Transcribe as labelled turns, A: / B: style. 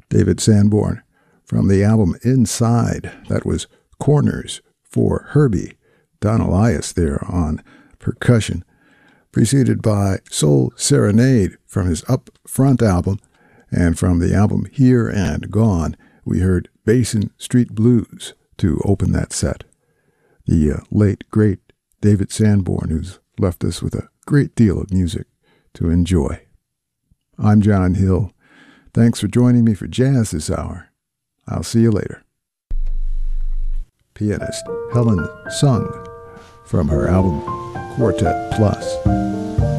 A: David Sanborn. From the album Inside, that was Corners for Herbie. Don Elias there on percussion. Preceded by Soul Serenade from his Up Front album. And from the album Here and Gone, we heard Basin Street Blues to open that set. The late, great David Sanborn, who's left us with a great deal of music to enjoy. I'm John Hill. Thanks for joining me for jazz this hour. I'll see you later. Pianist Helen Sung from her album Quartet Plus.